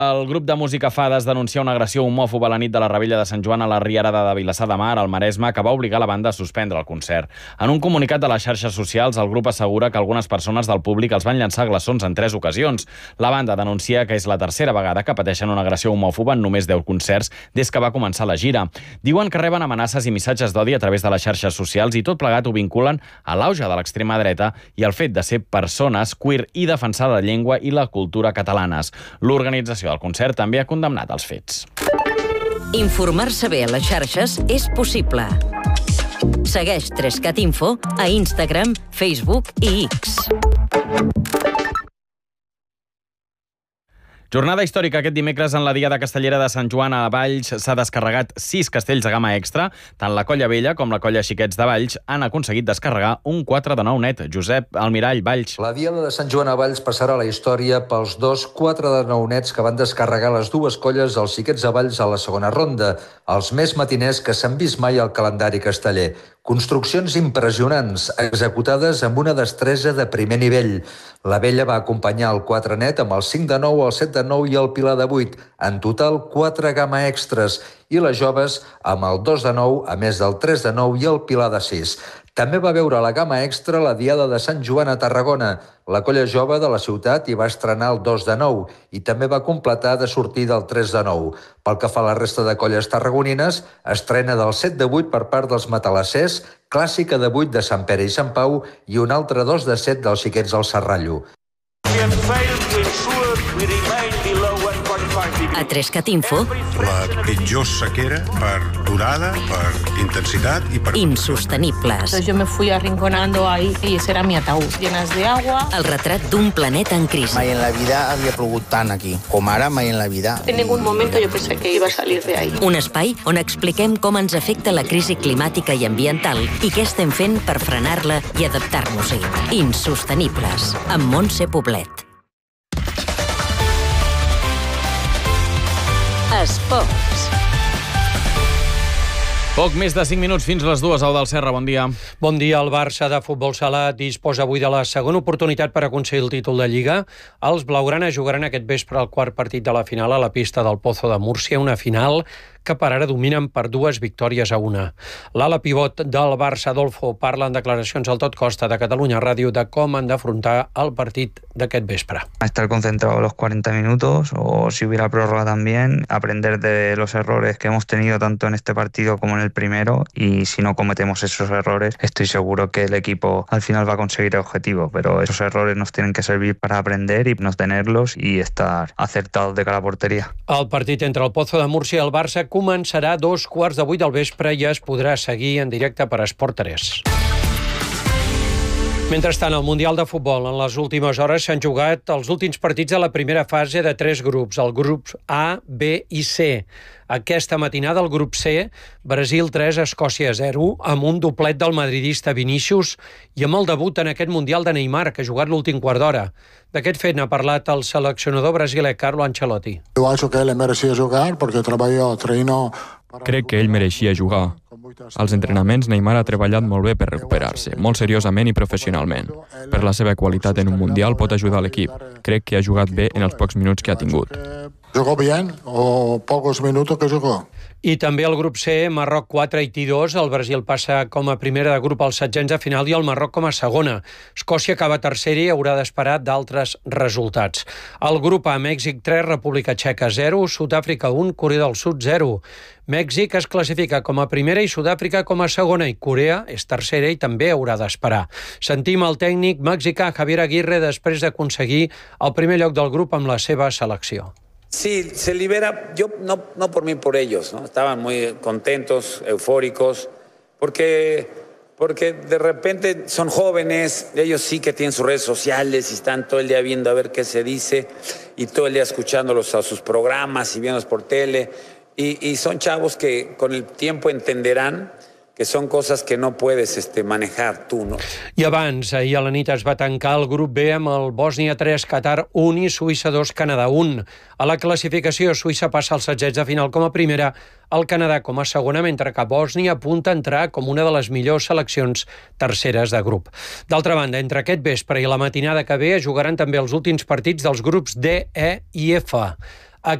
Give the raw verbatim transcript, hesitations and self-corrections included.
El grup de música Fades denuncia una agressió homòfoba a la nit de la Revetlla de Sant Joan a la Rierada de Vilassar de Mar, al Maresme, que va obligar la banda a suspendre el concert. En un comunicat de les xarxes socials, el grup assegura que algunes persones del públic els van llançar glaçons en tres ocasions. La banda denuncia que és la tercera vegada que pateixen una agressió homòfoba en només deu concerts des que va començar la gira. Diuen que reben amenaces i missatges d'odi a través de les xarxes socials i tot plegat ho vinculen a l'auge de l'extrema dreta i al fet de ser persones queer i defensar la llengua i la cultura catalanes. L'organització del concert també ha condemnat els fets. Informar-se bé a les xarxes és possible. Segueix trescat info a Instagram, Facebook i X. Jornada històrica aquest dimecres en la Diada Castellera de Sant Joan a Valls. S'ha descarregat sis castells de gamma extra. Tant la Colla Vella com la Colla Xiquets de Valls han aconseguit descarregar un quatre de nou net. Josep Almirall, Valls. La Diada de Sant Joan a Valls passarà a la història pels dos quatre de nou nets que van descarregar les dues colles dels Xiquets de Valls a la segona ronda, els més matiners que s'han vist mai al calendari casteller. Construccions impressionants, executades amb una destresa de primer nivell. La Vella va acompanyar el quatre net amb el cinc de nou, el set de nou i el pilar de vuit. En total, quatre gamma extras. I les joves amb el dos de nou, a més del tres de nou i el pilar de sis. També va veure la gamma extra la Diada de Sant Joan a Tarragona. La colla jove de la ciutat hi va estrenar el dos de nou i també va completar de sortir del tres de nou. Pel que fa a la resta de colles tarragonines, estrena del set de vuit per part dels matalassers, clàssica de vuit de Sant Pere i Sant Pau i un altre dos de set dels Xiquets del Serrallo. A Trescat Info, la pitjor sequera per durada, per intensitat y per... insostenibles. Yo me fui arrinconando ahí y ese era mi ataúd, llenas de agua. El retrat d'un planeta en crisi. Mai en la vida havia plogut tant aquí, com ara mai en la vida. En ningún momento yo pensé que iba a salir de ahí. Un espai on expliquem com ens afecta la crisi climàtica i ambiental i què estem fent per frenar-la i adaptar-nos-hi. Insostenibles, amb Montse Poblet. Esports. Poc més de cinc minuts fins les dues. Au del Serra, bon dia. Bon dia. El Barça de futbol sala disposa avui de la segona oportunitat per aconseguir el títol de Lliga. Els blaugrana jugaran aquest vespre el quart partit de la final a la pista del Pozo de Múrcia, una final que per ara dominen per dues victòries a una. L'ala pivot del Barça, Adolfo, parla en declaracions al Tot Costa de Catalunya Ràdio de com han d'afrontar el partit d'aquest vespre. Estar concentrado los cuarenta minutos o si hubiera prórroga también, aprender de los errores que hemos tenido tanto en este partido como en el primero y si no cometemos esos errores, estoy seguro que el equipo al final va a conseguir el objetivo, pero esos errores nos tienen que servir para aprender y no tenerlos y estar acertados de cara a portería. El partit entre el Pozo de Múrcia i el Barça començarà a dos quarts de vuit del vespre i es podrà seguir en directe per Esport tres. Mentrestant, al Mundial de Futbol, en les últimes hores s'han jugat els últims partits de la primera fase de tres grups, el grup A, B i C. Aquesta matinada, el grup C, Brasil tres, Escòcia zero, amb un doblet del madridista Vinícius i amb el debut en aquest Mundial de Neymar, que ha jugat l'últim quart d'hora. D'aquest fet n'ha parlat el seleccionador brasiler Carlo Ancelotti. Jo penso que ell merecia jugar perquè treballa, treino... Crec que ell mereixia jugar. Als entrenaments, Neymar ha treballat molt bé per recuperar-se, molt seriosament i professionalment. Per la seva qualitat en un Mundial pot ajudar l'equip. Crec que ha jugat bé en els pocs minuts que ha tingut. Jugó bien, o pocos minutos que jugó. I també el grup C, Marroc quatre, Haití dos. El Brasil passa com a primera de grup als setzents de final i el Marroc com a segona. Escòcia acaba tercera i haurà d'esperar d'altres resultats. El grup A, Mèxic tres, República Txeca zero, Sud-àfrica un, Corea del Sud zero. Mèxic es classifica com a primera i Sud-àfrica com a segona i Corea és tercera i també haurà d'esperar. Sentim el tècnic mexicà Javier Aguirre després d'aconseguir el primer lloc del grup amb la seva selecció. Sí, se libera, yo no, no por mí, por ellos, ¿no? Estaban muy contentos, eufóricos, porque, porque de repente son jóvenes, ellos sí que tienen sus redes sociales y están todo el día viendo a ver qué se dice y todo el día escuchándolos a sus programas y viéndolos por tele y, y son chavos que con el tiempo entenderán que són coses que no puedes este, manejar tu, no? I abans, ahir a la nit es va tancar el grup B amb el Bòsnia tres, Qatar un i Suïssa dos, Canadà un. A la classificació, Suïssa passa als setzents de final com a primera, el Canadà com a segona, mentre que Bòsnia apunta a entrar com una de les millors seleccions terceres de grup. D'altra banda, entre aquest vespre i la matinada que ve es jugaran també els últims partits dels grups D, E i F.